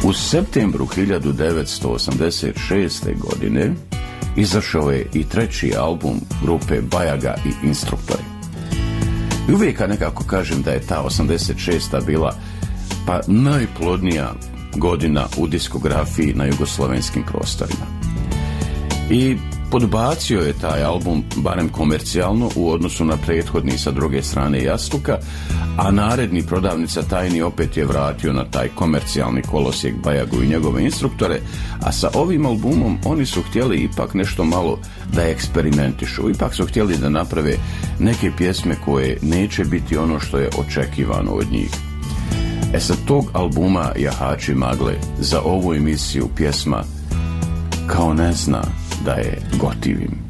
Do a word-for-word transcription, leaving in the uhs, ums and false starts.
U septembru hiljadu devetsto osamdeset šeste. godine izašao je i treći album grupe Bajaga i Instruktori. I uvijek nekako kažem da je ta osamdeset šesta bila pa najplodnija godina u diskografiji na jugoslovenskim prostorima. I podbacio je taj album, barem komercijalno, u odnosu na prethodni sa druge strane jastuka, a naredni Prodavnica tajni opet je vratio na taj komercijalni kolosijek Bajagu i njegove Instruktore, a sa ovim albumom oni su htjeli ipak nešto malo da eksperimentišu, ipak su htjeli da naprave neke pjesme koje neće biti ono što je očekivano od njih. E sa tog albuma Jahači magle za ovu emisiju pjesma Kao ne zna da je gotivim.